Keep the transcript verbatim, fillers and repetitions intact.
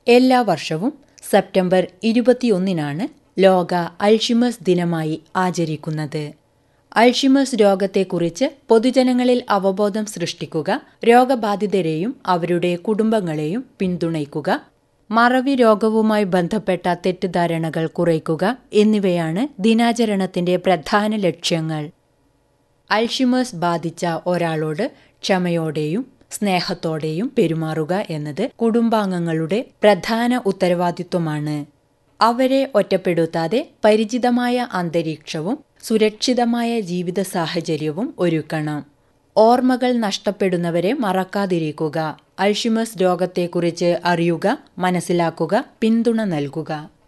എല്ലാ വർഷവും സെപ്റ്റംബർ ഇരുപത്തിയൊന്നിനാണ് ലോക അൽഷിമേഴ്സ് ദിനമായി ആചരിക്കുന്നത്. അൽഷിമേഴ്സ് രോഗത്തെക്കുറിച്ച് പൊതുജനങ്ങളിൽ അവബോധം സൃഷ്ടിക്കുക, രോഗബാധിതരെയും അവരുടെ കുടുംബങ്ങളെയും പിന്തുണയ്ക്കുക, മറവി രോഗവുമായി ബന്ധപ്പെട്ട തെറ്റിദ്ധാരണകൾ കുറയ്ക്കുക എന്നിവയാണ് ദിനാചരണത്തിന്റെ പ്രധാന ലക്ഷ്യങ്ങൾ. അൽഷിമേഴ്സ് ബാധിച്ച ഒരാളോട് ക്ഷമയോടെയും സ്നേഹത്തോടെയും പെരുമാറുക എന്നത് കുടുംബാംഗങ്ങളുടെ പ്രധാന ഉത്തരവാദിത്വമാണ്. അവരെ ഒറ്റപ്പെടുത്താതെ പരിചിതമായ അന്തരീക്ഷവും സുരക്ഷിതമായ ജീവിത സാഹചര്യവും ഒരുക്കണം. ഓർമ്മകൾ നഷ്ടപ്പെടുന്നവരെ മറക്കാതിരിക്കുക, അൽഷിമേഴ്സ് രോഗത്തെക്കുറിച്ച് അറിയുക, മനസ്സിലാക്കുക, പിന്തുണ നൽകുക.